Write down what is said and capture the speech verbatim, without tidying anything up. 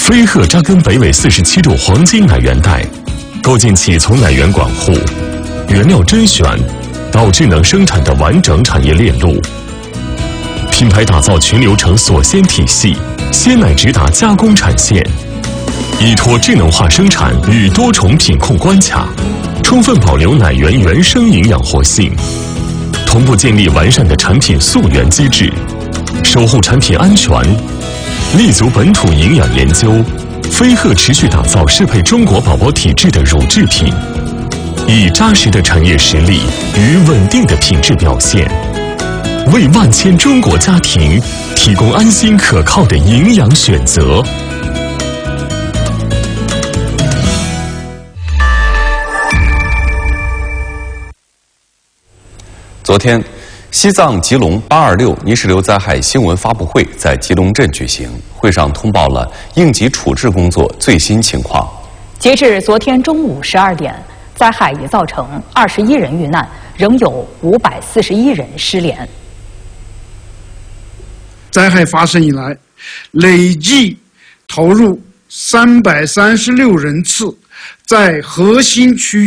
飞鹤扎根北纬四十七度黄金奶源带，构建起从奶源管护、原料甄选到智能生产的完整产业链路。品牌打造全流程锁鲜体系，鲜奶直达加工产线，依托智能化生产与多重品控关卡，充分保留奶源原生营养活性，同步建立完善的产品溯源机制，守护产品安全。立足本土营养研究，飞鹤持续打造适配中国宝宝体质的乳制品，以扎实的产业实力与稳定的品质表现，为万千中国家庭提供安心可靠的营养选择。 昨天，西藏吉隆八二六泥石流灾害新闻发布会在吉隆镇举行，会上通报了应急处置工作最新情况。 截至昨天中午十二点，灾害已造成二十一人遇难，仍有五百四十一人失联。 灾害发生以来，累计投入三百三十六人次，在核心区域